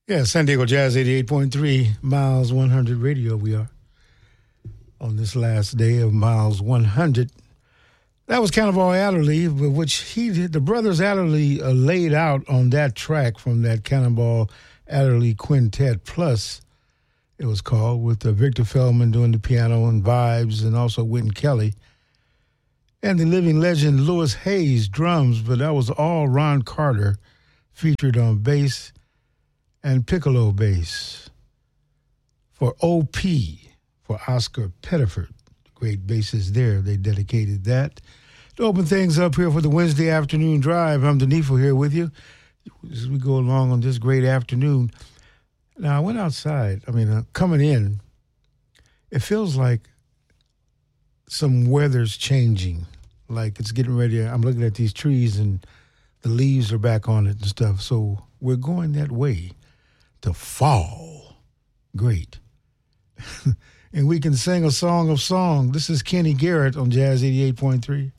Yeah, San Diego Jazz 88.3, Miles 100 Radio. We are on this last day of Miles 100. That was Cannonball Adderley, which he did. The brothers Adderley laid out on that track from that Cannonball Adderley Quintet Plus, it was called, with Victor Feldman doing the piano and vibes, and also Wynton Kelly. And the living legend Louis Hayes, drums, but that was all Ron Carter, featured on bass and piccolo bass. For O.P., for Oscar Pettiford, the great bassist there, they dedicated that. To open things up here for the Wednesday afternoon drive, I'm Denifo here with you as we go along on this great afternoon. Now, I went outside. Coming in, it feels like some weather's changing, like it's getting ready. I'm looking at these trees and the leaves are back on it and stuff. So we're going that way to fall. Great. And we can sing a song of song. This is Kenny Garrett on Jazz 88.3.